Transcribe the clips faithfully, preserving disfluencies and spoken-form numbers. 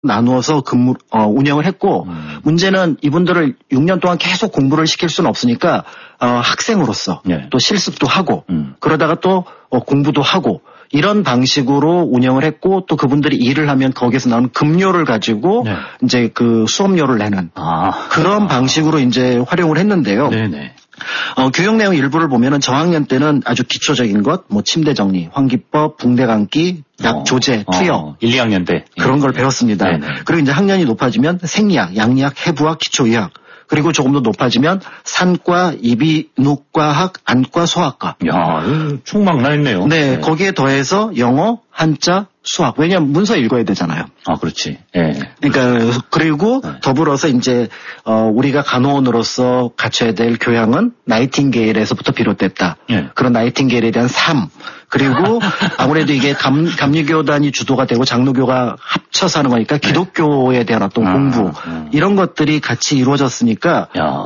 나누어서 근무, 어, 운영을 했고, 음. 문제는 이분들을 육 년 동안 계속 공부를 시킬 수는 없으니까, 어, 학생으로서 네. 또 실습도 하고, 음. 그러다가 또 어, 공부도 하고, 이런 방식으로 운영을 했고, 또 그분들이 일을 하면 거기에서 나오는 급료를 가지고, 네. 이제 그 수업료를 내는, 아. 그런 아. 방식으로 이제 활용을 했는데요. 네네. 어, 교육 내용 일부를 보면은 저학년 때는 아주 기초적인 것, 뭐 침대 정리, 환기법, 붕대 감기, 약 어, 조제, 투여. 어, 일, 이 학년 때. 그런 걸 배웠습니다. 네네. 그리고 이제 학년이 높아지면 생리학, 양리학, 해부학, 기초의학. 그리고 조금 더 높아지면 산과, 이비인후과학, 안과, 소아과. 야, 충망나했네요. 네, 네, 거기에 더해서 영어, 한자, 수학. 왜냐하면 문서 읽어야 되잖아요. 아, 그렇지. 예. 네. 그러니까 그리고 네. 더불어서 이제 어 우리가 간호원으로서 갖춰야 될 교양은 나이팅게일에서부터 비롯됐다. 네. 그런 나이팅게일에 대한 삶. 그리고 아무래도 이게 감, 감리교단이 주도가 되고 장로교가 합쳐서 하는 거니까 기독교에 대한 어떤 네. 공부 아, 이런 것들이 같이 이루어졌으니까 야.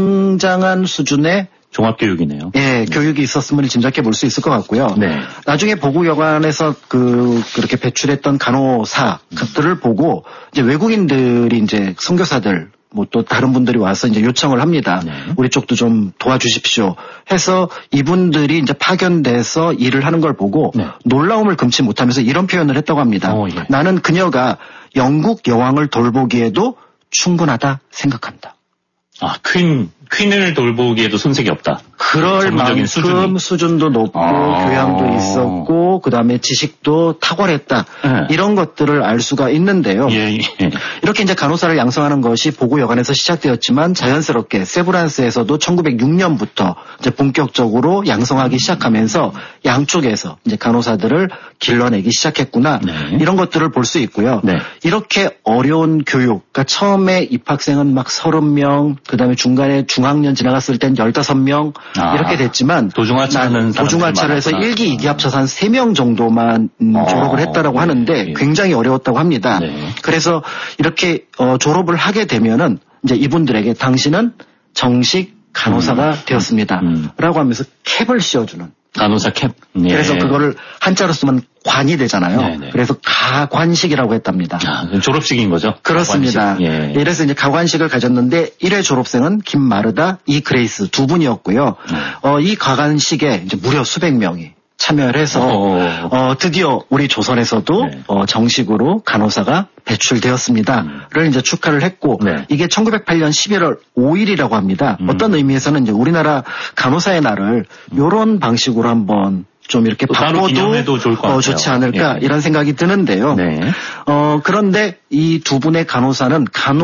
굉장한 수준의 종합교육이네요. 예, 네. 교육이 있었음을 짐작해 볼 수 있을 것 같고요. 네. 나중에 보구여관에서 그, 그렇게 배출했던 간호사들을 음. 보고 이제 외국인들이 이제 선교사들 뭐 또 다른 분들이 와서 이제 요청을 합니다. 네. 우리 쪽도 좀 도와주십시오. 해서 이분들이 이제 파견돼서 일을 하는 걸 보고 네. 놀라움을 금치 못하면서 이런 표현을 했다고 합니다. 오, 예. 나는 그녀가 영국 여왕을 돌보기에도 충분하다 생각한다. 아, 퀸, 퀸을 돌보기에도 손색이 없다. 그럴 만큼 수준이. 수준도 높고 아~ 교양도 있었고 그다음에 지식도 탁월했다. 네. 이런 것들을 알 수가 있는데요. 예, 예. 이렇게 이제 간호사를 양성하는 것이 보구여관에서 시작되었지만 자연스럽게 세브란스에서도 천구백육 년부터 이제 본격적으로 양성하기 시작하면서 양쪽에서 이제 간호사들을 길러내기 시작했구나. 네. 이런 것들을 볼 수 있고요. 네. 이렇게 어려운 교육, 그러니까 처음에 입학생은 막 서른 명, 그다음에 중간에 중학년 지나갔을 땐 열다섯 명 아, 이렇게 됐지만 도중하차는 도중하차를 해서 일 기, 이 기 합쳐서 한 세 명 정도만 음, 어, 졸업을 했다라고 네, 하는데 네. 굉장히 어려웠다고 합니다. 네. 그래서 이렇게 어, 졸업을 하게 되면은 이제 이분들에게 당신은 정식 간호사가 음, 되었습니다. 음. 라고 하면서 캡을 씌워주는. 간호사 캡. 네. 그래서 그거를 한자로 쓰면 관이 되잖아요. 네네. 그래서 가관식이라고 했답니다. 아, 졸업식인 거죠? 그렇습니다. 예. 그래서 이제 가관식을 가졌는데 일 회 졸업생은 김마르다, 이 그레이스 두 분이었고요. 음. 어, 이 가관식에 이제 무려 수백 명이 참여를 해서 어, 드디어 우리 조선에서도 네. 어, 정식으로 간호사가 배출되었습니다를 음. 이제 축하를 했고 네. 이게 천구백팔 년 십일월 오일이라고 합니다. 음. 어떤 의미에서는 이제 우리나라 간호사의 날을 이런 음. 방식으로 한번 좀 이렇게 바꿔도 어, 좋지 않을까 예. 이런 생각이 드는데요. 네. 어, 그런데 이 두 분의 간호사는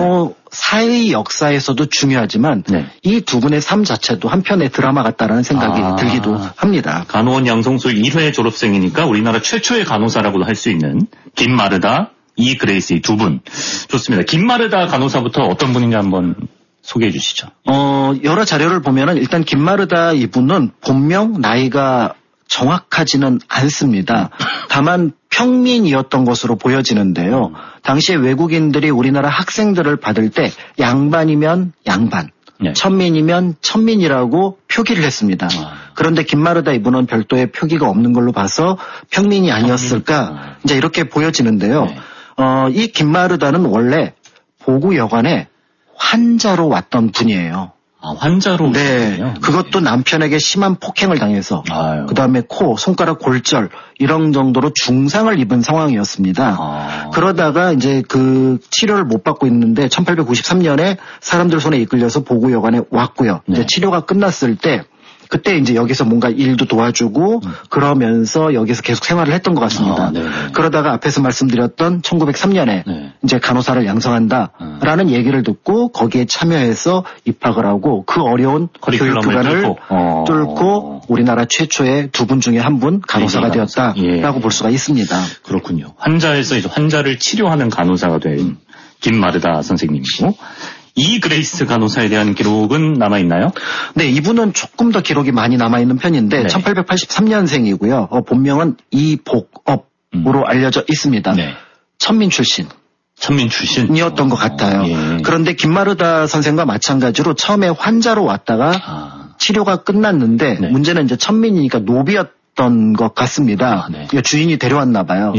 간호사의 역사에서도 중요하지만 네. 이 두 분의 삶 자체도 한편의 드라마 같다라는 생각이 아, 들기도 합니다. 간호원 양성소 일 회 졸업생이니까 우리나라 최초의 간호사라고도 할 수 있는 김마르다, 이 그레이스 두 분. 좋습니다. 김마르다 간호사부터 어떤 분인지 한번 소개해 주시죠. 어, 여러 자료를 보면은 일단 김마르다 이분은 본명 나이가 정확하지는 않습니다. 다만 평민이었던 것으로 보여지는데요. 당시에 외국인들이 우리나라 학생들을 받을 때 양반이면 양반, 네. 천민이면 천민이라고 표기를 했습니다. 아. 그런데 김마르다 이분은 별도의 표기가 없는 걸로 봐서 평민이 아니었을까 평민. 이제 이렇게 보여지는데요. 네. 어, 이 김마르다는 원래 보구여관에 환자로 왔던 분이에요. 아, 환자로? 네. 오셨군요. 그것도 남편에게 심한 폭행을 당해서, 그 다음에 코, 손가락 골절, 이런 정도로 중상을 입은 상황이었습니다. 아. 그러다가 이제 그 치료를 못 받고 있는데 천팔백구십삼 년에 사람들 손에 이끌려서 보구여관에 왔고요. 네. 이제 치료가 끝났을 때, 그때 이제 여기서 뭔가 일도 도와주고 음. 그러면서 여기서 계속 생활을 했던 것 같습니다. 아, 그러다가 앞에서 말씀드렸던 천구백삼 년에 네. 이제 간호사를 양성한다라는 음. 얘기를 듣고 거기에 참여해서 입학을 하고 그 어려운 교육 기간을 뚫고, 어. 뚫고 우리나라 최초의 두 분 중에 한 분 간호사가 예, 되었다라고 예. 볼 수가 있습니다. 그렇군요. 환자에서 이제 환자를 치료하는 간호사가 된 음. 김마르다 선생님이고. 이 그레이스 간호사에 대한 기록은 남아있나요? 네, 이분은 조금 더 기록이 많이 남아있는 편인데 네. 천팔백팔십삼 년생이고요. 어, 본명은 이복업으로 음. 알려져 있습니다. 네. 천민 출신. 천민 출신이었던 것 같아요. 예. 그런데 김마르다 선생과 마찬가지로 처음에 환자로 왔다가 아. 치료가 끝났는데 네. 문제는 이제 천민이니까 노비였던 것 같습니다. 아, 네. 주인이 데려왔나 봐요. 예.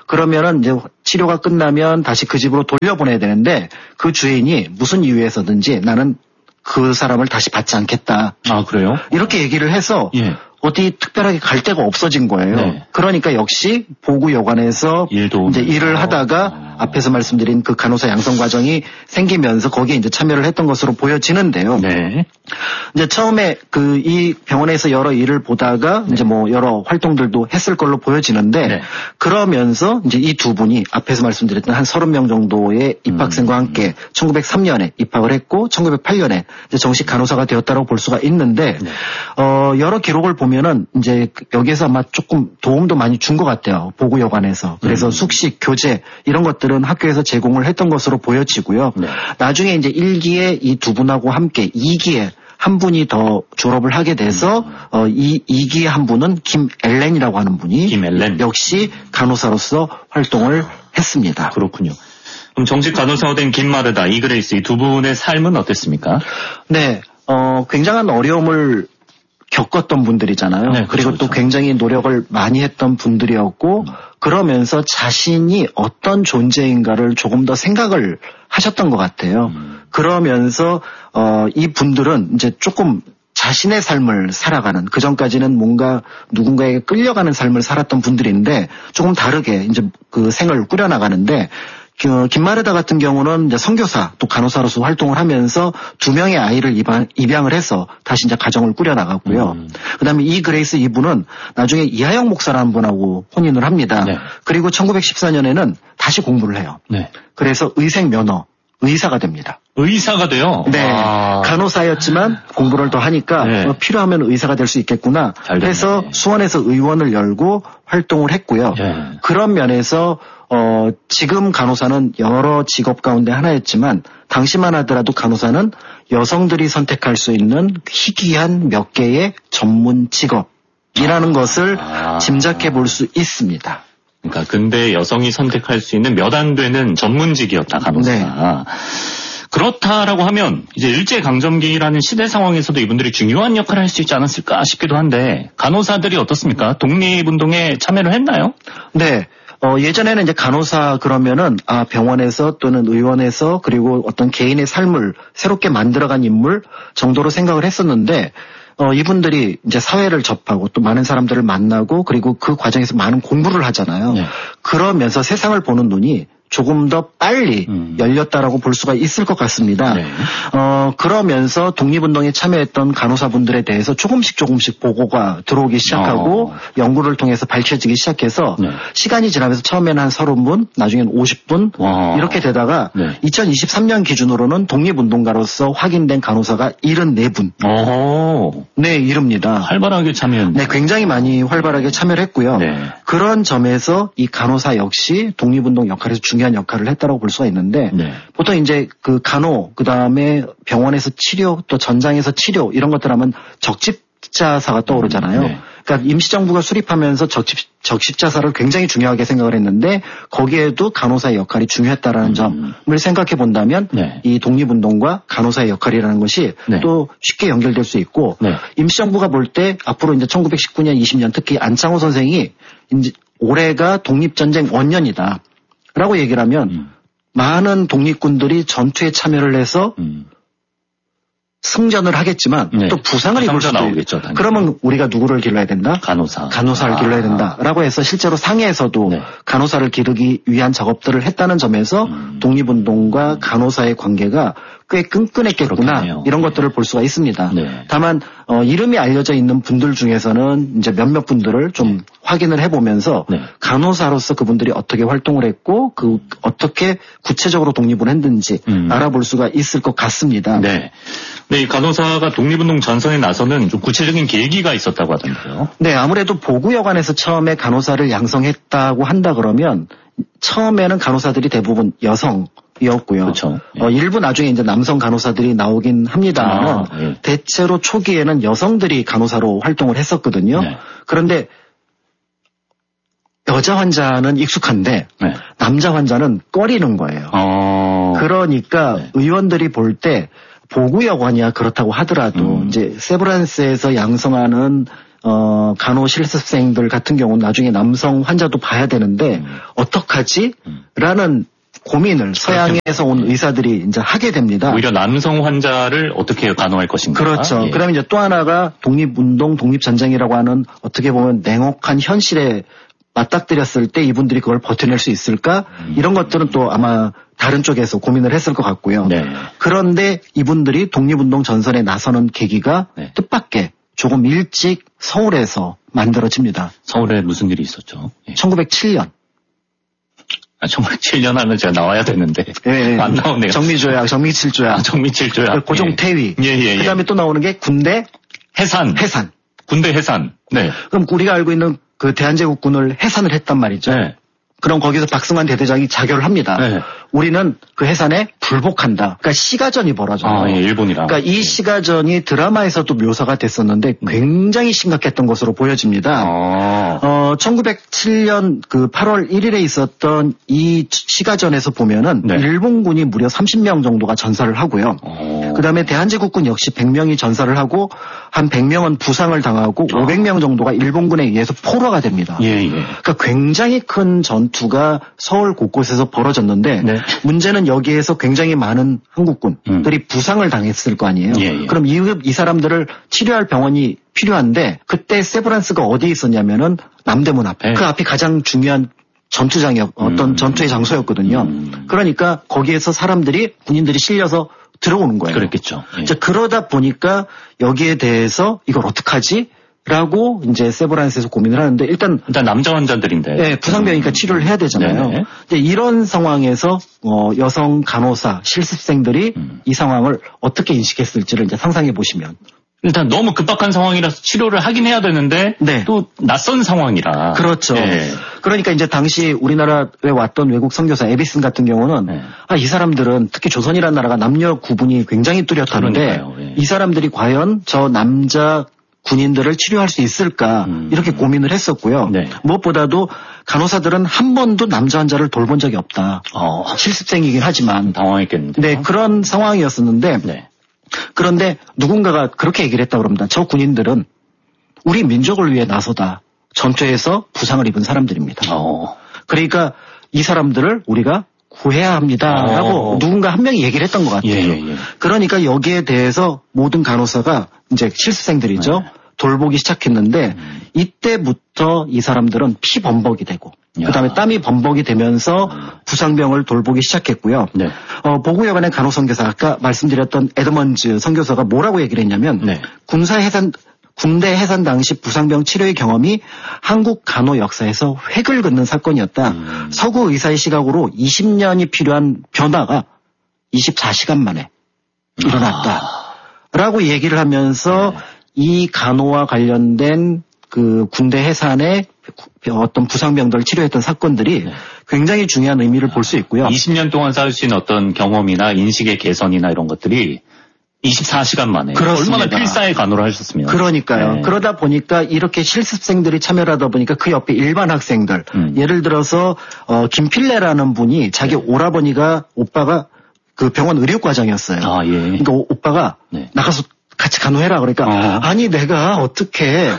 그러면은 이제 치료가 끝나면 다시 그 집으로 돌려보내야 되는데 그 주인이 무슨 이유에서든지 나는 그 사람을 다시 받지 않겠다. 아, 그래요? 이렇게 얘기를 해서 예. 어디 특별하게 갈 데가 없어진 거예요. 네. 그러니까 역시 보구여관에서 일도 이제 일을 하다가 어. 앞에서 말씀드린 그 간호사 양성 과정이 생기면서 거기에 이제 참여를 했던 것으로 보여지는데요. 네. 이제 처음에 그 이 병원에서 여러 일을 보다가 네. 이제 뭐 여러 활동들도 했을 걸로 보여지는데 네. 그러면서 이제 이 두 분이 앞에서 말씀드렸던 한 서른 명 정도의 입학생과 음. 함께 천구백삼 년에 입학을 했고 천구백팔 년에 이제 정식 간호사가 되었다고 볼 수가 있는데 네. 어 여러 기록을 보면은 이제 여기에서 아마 조금 도움도 많이 준 것 같아요. 보구여관에서. 그래서 음. 숙식, 교재 이런 것들은 학교에서 제공을 했던 것으로 보여지고요. 네. 나중에 이제 일 기에 이 두 분하고 함께 이 기에 한 분이 더 졸업을 하게 돼서 음. 어, 이, 이 기의 한 분은 김엘렌이라고 하는 분이 김엘렌. 역시 간호사로서 활동을 했습니다. 그렇군요. 그럼 정식 간호사가 된 김마르다, 이그레이스 이 두 분의 삶은 어땠습니까? 네, 어, 굉장한 어려움을 겪었던 분들이잖아요. 네, 그렇죠, 그리고 또 그렇죠. 굉장히 노력을 많이 했던 분들이었고 음. 그러면서 자신이 어떤 존재인가를 조금 더 생각을 하셨던 것 같아요. 음. 그러면서 어, 이 분들은 이제 조금 자신의 삶을 살아가는, 그 전까지는 뭔가 누군가에게 끌려가는 삶을 살았던 분들인데 조금 다르게 이제 그 생을 꾸려나가는데 그 김마르다 같은 경우는 이제 선교사 또 간호사로서 활동을 하면서 두 명의 아이를 입양, 입양을 해서 다시 이제 가정을 꾸려나갔고요. 음. 그다음에 이 그레이스 이분은 나중에 이하영 목사라는 분하고 혼인을 합니다. 네. 그리고 천구백십사 년에는 다시 공부를 해요. 네. 그래서 의생 면허, 의사가 됩니다. 의사가 돼요? 네. 와. 간호사였지만 공부를 더 하니까 네. 어, 필요하면 의사가 될 수 있겠구나 잘 됐네. 해서 수원에서 의원을 열고 활동을 했고요. 네. 그런 면에서 어, 지금 간호사는 여러 직업 가운데 하나였지만 당시만 하더라도 간호사는 여성들이 선택할 수 있는 희귀한 몇 개의 전문 직업이라는 것을 아. 짐작해 볼 수 있습니다. 그러니까 근데 여성이 선택할 수 있는 몇 안 되는 전문직이었다, 간호사가. 네. 그렇다라고 하면 이제 일제강점기라는 시대 상황에서도 이분들이 중요한 역할을 할 수 있지 않았을까 싶기도 한데 간호사들이 어떻습니까? 독립운동에 참여를 했나요? 네. 어, 예전에는 이제 간호사 그러면은, 아, 병원에서 또는 의원에서 그리고 어떤 개인의 삶을 새롭게 만들어간 인물 정도로 생각을 했었는데, 어, 이분들이 이제 사회를 접하고 또 많은 사람들을 만나고 그리고 그 과정에서 많은 공부를 하잖아요. 네. 그러면서 세상을 보는 눈이 조금 더 빨리 음. 열렸다라고 볼 수가 있을 것 같습니다. 네. 어, 그러면서 독립운동에 참여했던 간호사분들에 대해서 조금씩 조금씩 보고가 들어오기 시작하고 어. 연구를 통해서 밝혀지기 시작해서 네. 시간이 지나면서 처음에는 한 서른 분, 나중에는 오십 분 와. 이렇게 되다가 네. 이천이십삼 년 기준으로는 독립운동가로서 확인된 간호사가 칠십사 분. 어허. 네, 이릅니다. 활발하게 참여했네. 네, 굉장히 많이 활발하게 참여를 했고요. 네. 그런 점에서 이 간호사 역시 독립운동 역할에서 중요한 역할을 했다고 볼 수가 있는데 네. 보통 이제 그 간호, 그 다음에 병원에서 치료, 또 전장에서 치료 이런 것들 하면 적십자사가 떠오르잖아요. 네. 그러니까 임시정부가 수립하면서 적십, 적십자사를 굉장히 중요하게 생각을 했는데 거기에도 간호사의 역할이 중요했다라는 음. 점을 생각해 본다면 네. 이 독립운동과 간호사의 역할이라는 것이 네. 또 쉽게 연결될 수 있고 네. 임시정부가 볼 때 앞으로 이제 천구백십구 년, 이십 년 특히 안창호 선생이 이제 올해가 독립전쟁 원년이다. 라고 얘기를 하면 음. 많은 독립군들이 전투에 참여를 해서 음. 승전을 하겠지만 네. 또 부상을 입을 부상자 수도 나오겠죠, 있- 당연히. 그러면 우리가 누구를 길러야 된다? 간호사. 간호사를 아. 길러야 된다라고 해서 실제로 상해에서도 네. 간호사를 기르기 위한 작업들을 했다는 점에서 음. 독립운동과 간호사의 관계가 꽤 끈끈했겠구나 그렇겠네요. 이런 네. 것들을 볼 수가 있습니다. 네. 다만 어, 이름이 알려져 있는 분들 중에서는 이제 몇몇 분들을 좀 네. 확인을 해보면서 네. 간호사로서 그분들이 어떻게 활동을 했고 그 어떻게 구체적으로 독립을 했는지 음. 알아볼 수가 있을 것 같습니다. 네. 네, 이 간호사가 독립운동 전선에 나서는 좀 구체적인 계기가 있었다고 하던데요. 네, 아무래도 보구여관에서 처음에 간호사를 양성했다고 한다 그러면 처음에는 간호사들이 대부분 여성이었고요. 그렇죠. 예. 어, 일부 나중에 이제 남성 간호사들이 나오긴 합니다만 아, 예. 대체로 초기에는 여성들이 간호사로 활동을 했었거든요. 네. 그런데 여자 환자는 익숙한데 네. 남자 환자는 꺼리는 거예요. 어. 그러니까 네. 의원들이 볼 때 보구여관이야 그렇다고 하더라도 음. 이제 세브란스에서 양성하는 어, 간호 실습생들 같은 경우는 나중에 남성 환자도 봐야 되는데 음. 어떡하지? 음. 라는 고민을 서양에서 온 의사들이 이제 하게 됩니다. 오히려 남성 환자를 어떻게 간호할 것인가. 그렇죠. 예. 그러면 이제 또 하나가 독립운동, 독립전쟁이라고 하는 어떻게 보면 냉혹한 현실에 맞닥뜨렸을 때 이분들이 그걸 버텨낼 수 있을까? 음. 이런 것들은 또 아마 다른 쪽에서 고민을 했을 것 같고요. 네. 그런데 이분들이 독립운동 전선에 나서는 계기가 네. 뜻밖의 조금 일찍 서울에서 만들어집니다. 서울에 무슨 일이 있었죠? 예. 천구백칠 년. 아, 천구백칠 년 하면 제가 나와야 되는데. 예, 안 나오네요. 정미조약, 정미칠조약. 아, 정미칠조약. 고종태위. 예, 예, 예. 그 다음에 또 나오는 게 군대 해산. 해산. 군대 해산. 네. 그럼 우리가 알고 있는 그 대한제국군을 해산을 했단 말이죠. 네. 그럼 거기서 박승환 대대장이 자결을 합니다. 네. 우리는 그 해산에 불복한다. 그러니까 시가전이 벌어져요. 아, 예, 일본이랑. 그러니까 이 시가전이 드라마에서도 묘사가 됐었는데 굉장히 심각했던 것으로 보여집니다. 아. 어, 천구백칠 년 그 팔월 일일에 있었던 이 시가전에서 보면은 네. 일본군이 무려 삼십 명 정도가 전사를 하고요. 아. 그 다음에 대한제국군 역시 백 명이 전사를 하고 한 백 명은 부상을 당하고 아. 오백 명 정도가 일본군에 의해서 포로가 됩니다. 예, 예. 그러니까 굉장히 큰 전투가 서울 곳곳에서 벌어졌는데 네. 문제는 여기에서 굉장히 많은 한국군들이 음. 부상을 당했을 거 아니에요. 예, 예. 그럼 이, 이 사람들을 치료할 병원이 필요한데 그때 세브란스가 어디에 있었냐면은 남대문 앞에. 네. 그 앞이 가장 중요한 전투장이었, 어떤 음. 전투의 장소였거든요. 음. 그러니까 거기에서 사람들이 군인들이 실려서 들어오는 거예요. 그랬겠죠. 예. 자, 그러다 보니까 여기에 대해서 이걸 어떡하지? 라고 이제 세브란스에서 고민을 하는데 일단 일단 남자 환자들인데 네, 부상병이니까 음. 치료를 해야 되잖아요. 네. 이제 이런 상황에서 어, 여성 간호사 실습생들이 음. 이 상황을 어떻게 인식했을지를 이제 상상해 보시면 일단 너무 급박한 상황이라서 치료를 하긴 해야 되는데 네. 또 낯선 상황이라 그렇죠. 네. 그러니까 이제 당시 우리나라에 왔던 외국 선교사 에비슨 같은 경우는 네. 아, 이 사람들은 특히 조선이라는 나라가 남녀 구분이 굉장히 뚜렷한데 네. 이 사람들이 과연 저 남자 군인들을 치료할 수 있을까 음. 이렇게 고민을 했었고요. 네. 무엇보다도 간호사들은 한 번도 남자 환자를 돌본 적이 없다. 어. 실습생이긴 하지만 당황했겠는데. 네, 그런 상황이었었는데 네. 그런데 누군가가 그렇게 얘기를 했다고 합니다. 저 군인들은 우리 민족을 위해 나서다 전투에서 부상을 입은 사람들입니다. 어. 그러니까 이 사람들을 우리가 구해야 합니다라고 어. 누군가 한 명이 얘기를 했던 것 같아요. 예, 예. 그러니까 여기에 대해서 모든 간호사가 이제 실습생들이죠. 네. 돌보기 시작했는데 음. 이때부터 이 사람들은 피 범벅이 되고 야. 그다음에 땀이 범벅이 되면서 음. 부상병을 돌보기 시작했고요. 네. 어, 보구여반의 간호선교사 아까 말씀드렸던 에드먼즈 선교사가 뭐라고 얘기를 했냐면 네. 군사 해산 군대 해산 당시 부상병 치료의 경험이 한국 간호 역사에서 획을 긋는 사건이었다. 음. 서구 의사의 시각으로 이십 년이 필요한 변화가 이십사 시간 만에 일어났다. 아. 라고 얘기를 하면서 네. 이 간호와 관련된 그 군대 해산의 어떤 부상병들을 치료했던 사건들이 네. 굉장히 중요한 의미를 볼 수 있고요. 이십 년 동안 쌓으신 어떤 경험이나 인식의 개선이나 이런 것들이 이십사 시간 만에 그렇습니다. 얼마나 필사의 간호를 하셨으면. 그러니까요. 네. 그러다 보니까 이렇게 실습생들이 참여를 하다 보니까 그 옆에 일반 학생들 음. 예를 들어서 어, 김필래라는 분이 자기 네. 오라버니가 오빠가 그 병원 의료과장이었어요. 아, 예. 그러니까 오, 오빠가 네. 나가서 같이 간호해라 그러니까 어. 아니 내가 어떻게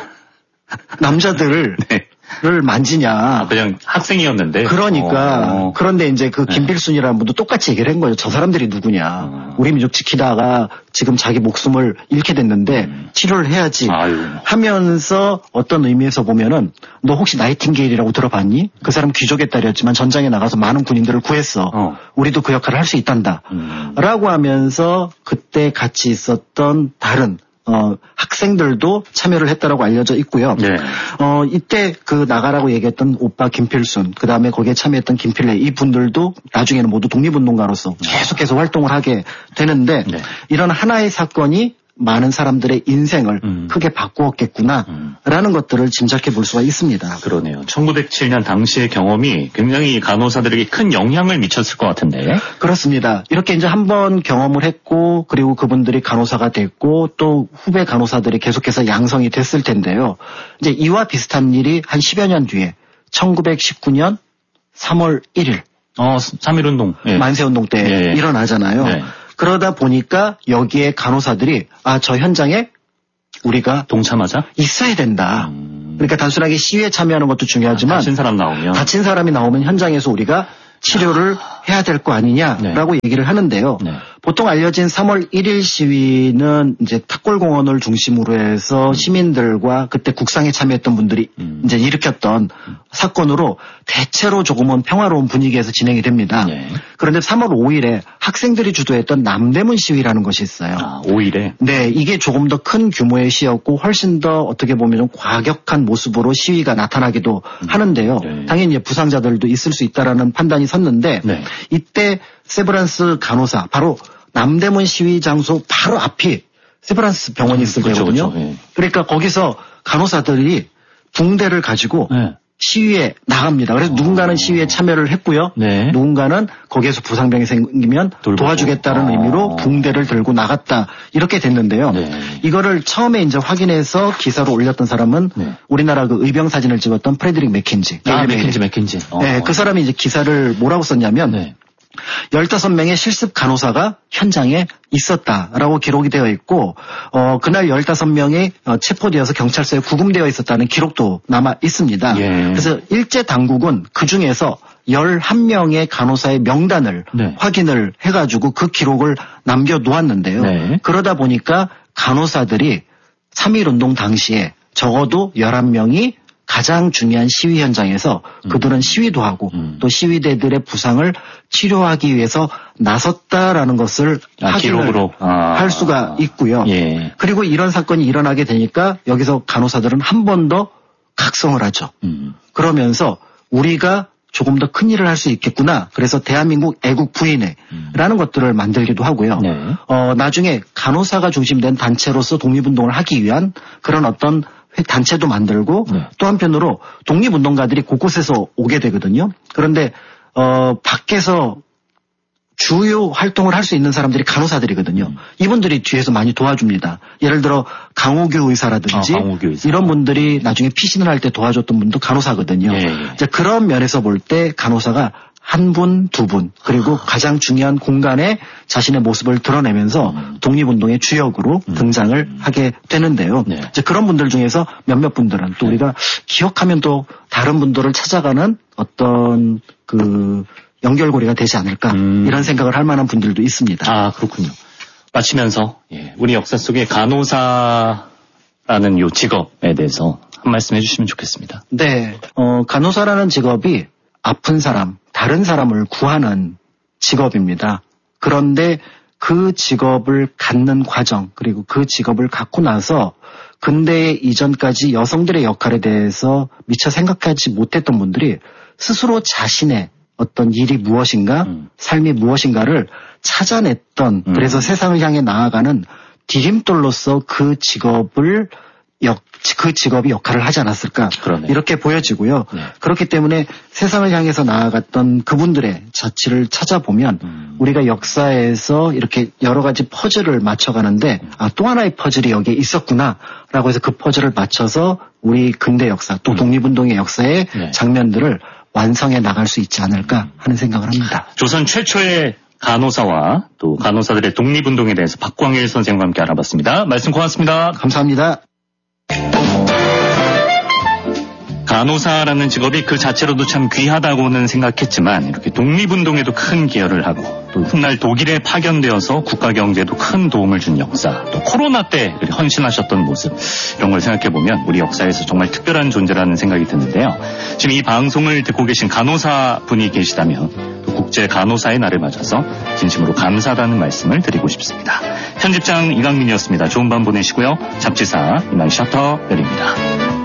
남자들을 네. 를 만지냐. 아, 그냥 학생이었는데. 그러니까. 어. 그런데 이제 그 김필순이라는 분도 똑같이 얘기를 한 거예요. 저 사람들이 누구냐. 어. 우리 민족 지키다가 지금 자기 목숨을 잃게 됐는데 음. 치료를 해야지 아유. 하면서 어떤 의미에서 보면은 너 혹시 나이팅게일이라고 들어봤니? 그 사람 귀족의 딸이었지만 전장에 나가서 많은 군인들을 구했어. 어. 우리도 그 역할을 할 수 있단다. 음. 라고 하면서 그때 같이 있었던 다른 어, 학생들도 참여를 했다라고 알려져 있고요. 네. 어, 이때 그 나가라고 얘기했던 오빠 김필순, 그 다음에 거기에 참여했던 김필래, 이 분들도 나중에는 모두 독립운동가로서 계속해서 활동을 하게 되는데, 네. 이런 하나의 사건이 많은 사람들의 인생을 음. 크게 바꾸었겠구나 음. 라는 것들을 짐작해 볼 수가 있습니다. 그러네요. 천구백칠 년 당시의 경험이 굉장히 간호사들에게 큰 영향을 미쳤을 것 같은데. 그렇습니다. 이렇게 이제 한번 경험을 했고 그리고 그분들이 간호사가 됐고 또 후배 간호사들이 계속해서 양성이 됐을 텐데요. 이제 이와 비슷한 일이 한 십여 년 뒤에 천구백십구 년 삼월 일일 어, 삼일운동. 예. 만세운동 때 예. 일어나잖아요. 예. 그러다 보니까 여기에 간호사들이 아, 저 현장에 우리가 동참하자? 있어야 된다. 음. 그러니까 단순하게 시위에 참여하는 것도 중요하지만 아, 다친 사람 나오면 다친 사람이 나오면 현장에서 우리가 치료를 해야 될 거 아니냐라고 네. 얘기를 하는데요. 네. 보통 알려진 삼월 일일 시위는 이제 탑골공원을 중심으로 해서 시민들과 그때 국상에 참여했던 분들이 음. 이제 일으켰던 사건으로 대체로 조금은 평화로운 분위기에서 진행이 됩니다. 네. 그런데 삼월 오일에 학생들이 주도했던 남대문 시위라는 것이 있어요. 아, 오일에? 네, 이게 조금 더 큰 규모의 시위였고 훨씬 더 어떻게 보면 좀 과격한 모습으로 시위가 나타나기도 음. 하는데요. 네. 당연히 부상자들도 있을 수 있다라는 판단이 섰는데 네. 이때 세브란스 간호사 바로 남대문 시위 장소 바로 앞이 세브란스 병원이 있을 그렇죠, 때거든요. 그렇죠. 네. 그러니까 거기서 간호사들이 붕대를 가지고 네. 시위에 나갑니다. 그래서 어... 누군가는 시위에 참여를 했고요. 네. 누군가는 거기에서 부상병이 생기면 돌보고. 도와주겠다는 어... 의미로 붕대를 들고 나갔다. 이렇게 됐는데요. 네. 이거를 처음에 이제 확인해서 기사로 올렸던 사람은 네. 우리나라 그 의병 사진을 찍었던 프레드릭 맥켄지. 아, 맥켄지, 맥켄지. 어... 네, 그 사람이 이제 기사를 뭐라고 썼냐면 네. 열다섯 명의 실습 간호사가 현장에 있었다라고 기록이 되어 있고 어 그날 열다섯 명이 어, 체포되어서 경찰서에 구금되어 있었다는 기록도 남아 있습니다. 예. 그래서 일제 당국은 그중에서 열한 명의 간호사의 명단을 네. 확인을 해가지고 그 기록을 남겨놓았는데요. 네. 그러다 보니까 간호사들이 삼일 운동 당시에 적어도 열한 명이 가장 중요한 시위 현장에서 음. 그들은 시위도 하고 음. 또 시위대들의 부상을 치료하기 위해서 나섰다라는 것을 아, 확인을 아. 할 수가 있고요. 예. 그리고 이런 사건이 일어나게 되니까 여기서 간호사들은 한 번 더 각성을 하죠. 음. 그러면서 우리가 조금 더 큰 일을 할 수 있겠구나. 그래서 대한민국 애국 부인회라는 음. 것들을 만들기도 하고요. 네. 어, 나중에 간호사가 중심된 단체로서 독립운동을 하기 위한 그런 어떤 단체도 만들고 네. 또 한편으로 독립운동가들이 곳곳에서 오게 되거든요. 그런데 어 밖에서 주요 활동을 할 수 있는 사람들이 간호사들이거든요. 음. 이분들이 뒤에서 많이 도와줍니다. 예를 들어 강호규 의사라든지 아, 강호규 의사. 이런 분들이 나중에 피신을 할 때 도와줬던 분도 간호사거든요. 예, 예. 이제 그런 면에서 볼 때 간호사가 한 분, 두 분, 그리고 아. 가장 중요한 공간에 자신의 모습을 드러내면서 음. 독립운동의 주역으로 음. 등장을 음. 하게 되는데요. 네. 이제 그런 분들 중에서 몇몇 분들은 또 네. 우리가 기억하면 또 다른 분들을 찾아가는 어떤 그 연결고리가 되지 않을까 음. 이런 생각을 할 만한 분들도 있습니다. 아, 그렇군요. 마치면서 예, 우리 역사 속에 간호사라는 요 직업에 대해서 한 말씀 해주시면 좋겠습니다. 네, 어, 간호사라는 직업이 아픈 사람, 다른 사람을 구하는 직업입니다. 그런데 그 직업을 갖는 과정, 그리고 그 직업을 갖고 나서 근대 이전까지 여성들의 역할에 대해서 미처 생각하지 못했던 분들이 스스로 자신의 어떤 일이 무엇인가, 음. 삶이 무엇인가를 찾아냈던, 음. 그래서 세상을 향해 나아가는 디딤돌로서 그 직업을 역, 그 직업이 역할을 하지 않았을까. 그러네. 이렇게 보여지고요. 네. 그렇기 때문에 세상을 향해서 나아갔던 그분들의 자취를 찾아보면 음. 우리가 역사에서 이렇게 여러 가지 퍼즐을 맞춰가는데 음. 아, 또 하나의 퍼즐이 여기에 있었구나라고 해서 그 퍼즐을 맞춰서 우리 근대 역사 또 음. 독립운동의 역사의 네. 장면들을 완성해 나갈 수 있지 않을까 하는 생각을 합니다. 조선 최초의 간호사와 또 간호사들의 독립운동에 대해서 박광일 선생님과 함께 알아봤습니다. 말씀 고맙습니다. 감사합니다. 간호사라는 직업이 그 자체로도 참 귀하다고는 생각했지만 이렇게 독립운동에도 큰 기여를 하고 또 훗날 독일에 파견되어서 국가경제에도 큰 도움을 준 역사, 또 코로나 때 헌신하셨던 모습, 이런 걸 생각해보면 우리 역사에서 정말 특별한 존재라는 생각이 드는데요. 지금 이 방송을 듣고 계신 간호사 분이 계시다면 또 국제 간호사의 날을 맞아서 진심으로 감사하다는 말씀을 드리고 싶습니다. 편집장 이강민이었습니다. 좋은 밤 보내시고요. 잡지사 이만 셔터 열립니다.